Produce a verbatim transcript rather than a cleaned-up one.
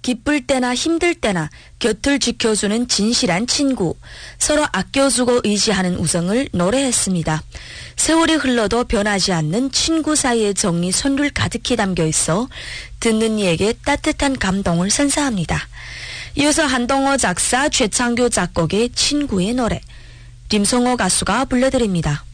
기쁠 때나 힘들 때나 곁을 지켜주는 진실한 친구, 서로 아껴주고 의지하는 우정을 노래했습니다. 세월이 흘러도 변하지 않는 친구 사이의 정이 선율 가득히 담겨 있어 듣는 이에게 따뜻한 감동을 선사합니다. 이어서 한동호 작사, 최창교 작곡의 친구의 노래, 림성호 가수가 불러드립니다.